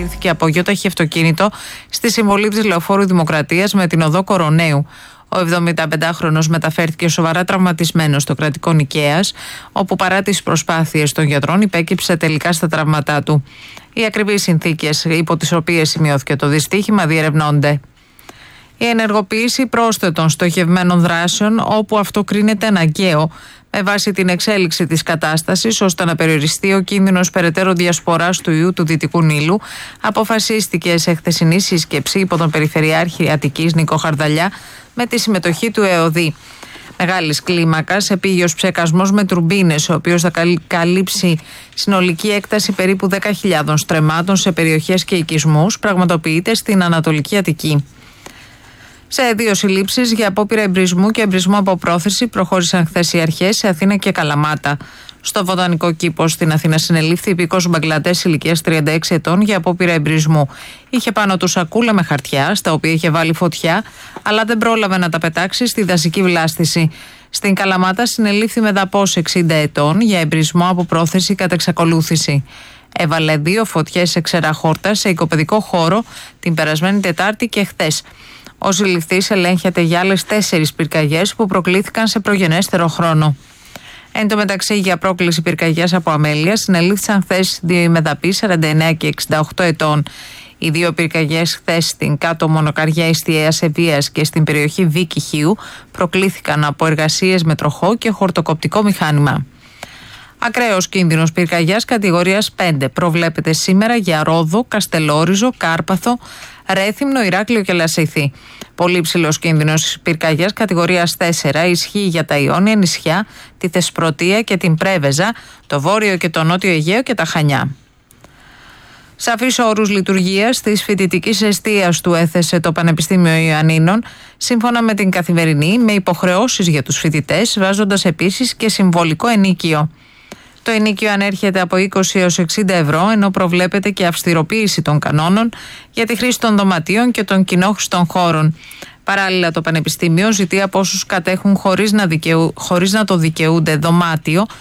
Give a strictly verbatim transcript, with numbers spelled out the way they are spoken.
παρατηρήθηκε απογειώταχη αυτοκίνητο στη συμβολή της Λεωφόρου Δημοκρατίας με την οδό Κοροναίου. Ο εβδομηνταπεντάχρονος μεταφέρθηκε σοβαρά τραυματισμένος στο κρατικό Νικαίας, όπου παρά τις προσπάθειες των γιατρών υπέκυψε τελικά στα τραύματά του. Οι ακριβείς συνθήκες υπό τις οποίες σημειώθηκε το δυστύχημα διερευνώνται. Η ενεργοποίηση πρόσθετων στοχευμένων δράσεων όπου αυτό κρίνεται αναγκαίο με βάση την εξέλιξη της κατάστασης ώστε να περιοριστεί ο κίνδυνος περαιτέρω διασποράς του ιού του Δυτικού Νείλου αποφασίστηκε σε χθεσινή σύσκεψη υπό τον Περιφερειάρχη Αττικής Νίκο Χαρδαλιά με τη συμμετοχή του ΕΟΔΗ. Μεγάλης κλίμακας, επίγειος ψεκασμός με τουρμπίνες, ο οποίος θα καλύψει συνολική έκταση περίπου δέκα χιλιάδων στρεμμάτων σε περιοχές και οικισμούς, πραγματοποιείται στην Ανατολική Αττική. Σε δύο συλλήψεις για απόπειρα εμπρισμού και εμπρισμό από πρόθεση προχώρησαν χθες οι αρχές σε Αθήνα και Καλαμάτα. Στο Βοτανικό Κήπο στην Αθήνα συνελήφθη υπηκός Μπαγκλαντές ηλικίας τριάντα έξι ετών για απόπειρα εμπρισμού. Είχε πάνω του σακούλα με χαρτιά, στα οποία είχε βάλει φωτιά, αλλά δεν πρόλαβε να τα πετάξει στη δασική βλάστηση. Στην Καλαμάτα συνελήφθη Μεδαπός εξήντα ετών για εμπρισμό από πρόθεση κατά εξακολούθηση. Έβαλε δύο φωτιές σε ξερά χόρτα σε οικοπαιδικό χώρο την περασμένη Τετάρτη και χθες. Ο συλληφθής ελέγχεται για άλλες τέσσερις πυρκαγιές που προκλήθηκαν σε προγενέστερο χρόνο. Εν τω μεταξύ, για πρόκληση πυρκαγιάς από αμέλεια συνελήφθησαν χθες δύο μεδαποί σαράντα εννέα και εξήντα οκτώ ετών. Οι δύο πυρκαγιές χθες στην κάτω Μονοκαριά Ιστιαίας Ευβοίας και στην περιοχή Βίκη Χίου προκλήθηκαν από εργασίες με τροχό και χορτοκοπτικό μηχάνημα. Ακραίος κίνδυνος πυρκαγιάς κατηγορίας πέντε προβλέπεται σήμερα για Ρόδο, Καστελόριζο, Κάρπαθο, Ρέθυμνο, Ηράκλειο και Λασίθι. Πολύ ψηλός κίνδυνος πυρκαγιάς κατηγορίας τέσσερα ισχύει για τα Ιόνια νησιά, τη Θεσπρωτεία και την Πρέβεζα, το Βόρειο και το Νότιο Αιγαίο και τα Χανιά. Σαφείς όρους λειτουργίας της φοιτητικής εστίας του έθεσε το Πανεπιστήμιο Ιωαννίνων, σύμφωνα με την Καθημερινή, με υποχρεώσεις για τους φοιτητές, βάζοντας επίσης και συμβολικό ενίκιο. Το ενίκιο ανέρχεται από είκοσι έως εξήντα ευρώ, ενώ προβλέπεται και αυστηροποίηση των κανόνων για τη χρήση των δωματίων και των κοινόχρηστων χώρων. Παράλληλα, το Πανεπιστήμιο ζητεί από όσους κατέχουν χωρίς να, δικαιου... χωρίς να το δικαιούνται δωμάτιο